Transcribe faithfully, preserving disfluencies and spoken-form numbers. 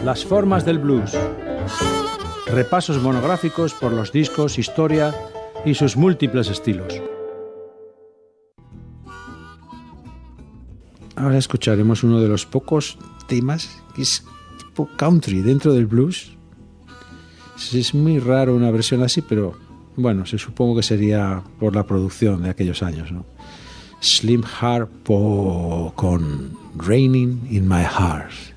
Las formas del blues. Repasos monográficos por los discos, historia y sus múltiples estilos. Ahora escucharemos uno de los pocos temas que es tipo country dentro del blues. Es muy raro una versión así, pero bueno, se supongo que sería por la producción de aquellos años, ¿no? Slim Harpo con Raining in My Heart.